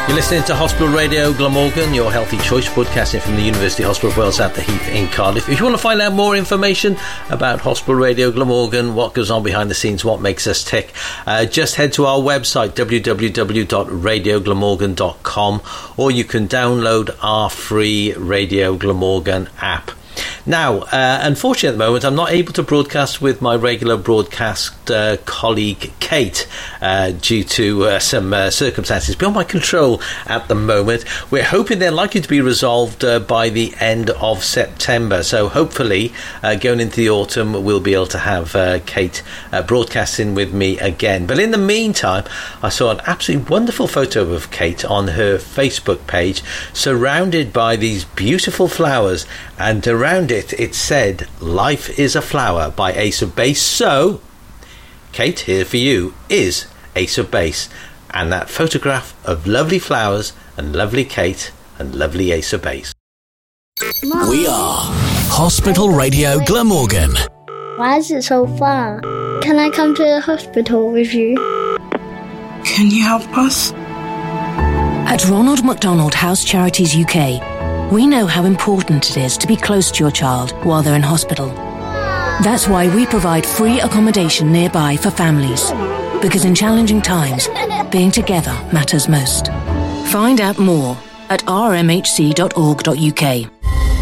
You're listening to Hospital Radio Glamorgan, your healthy choice, broadcasting from the University Hospital of Wales at the Heath in Cardiff. If you want to find out more information about Hospital Radio Glamorgan, what goes on behind the scenes, what makes us tick, just head to our website, www.radioglamorgan.com, or you can download our free Radio Glamorgan app. Now, unfortunately at the moment, I'm not able to broadcast with my regular broadcast colleague Kate due to some circumstances beyond my control at the moment. We're hoping they're likely to be resolved by the end of September. So hopefully, going into the autumn, we'll be able to have Kate broadcasting with me again. But in the meantime, I saw an absolutely wonderful photo of Kate on her Facebook page, surrounded by these beautiful flowers, and around it said, "Life is a Flower" by Ace of Base. So, Kate, here for you is Ace of Base, and that photograph of lovely flowers and lovely Kate and lovely Ace of Base. We are Hospital Radio Glamorgan. Why is it so far? Can I come to the hospital with you? Can you help us? At Ronald McDonald House Charities UK, we know how important it is to be close to your child while they're in hospital. That's why we provide free accommodation nearby for families, because in challenging times, being together matters most. Find out more at rmhc.org.uk.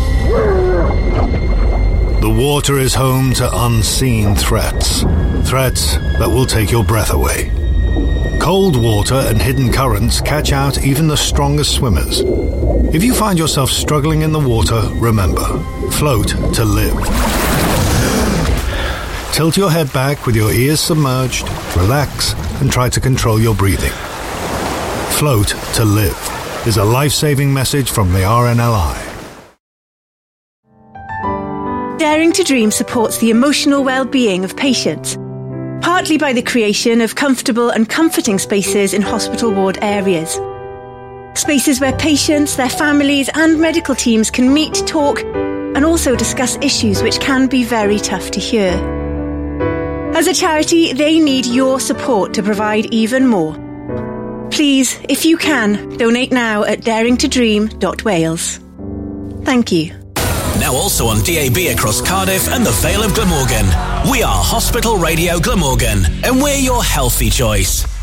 The water is home to unseen threats. Threats that will take your breath away. Cold water and hidden currents catch out even the strongest swimmers. If you find yourself struggling in the water, remember, float to live. Tilt your head back with your ears submerged, relax, and try to control your breathing. Float to live is a life-saving message from the RNLI. Daring to Dream supports the emotional well-being of patients, partly by the creation of comfortable and comforting spaces in hospital ward areas. Spaces where patients, their families and medical teams can meet, talk and also discuss issues which can be very tough to hear. As a charity, they need your support to provide even more. Please, if you can, donate now at daringtodream.wales. Thank you. Now also on DAB across Cardiff and the Vale of Glamorgan. We are Hospital Radio Glamorgan, and we're your healthy choice.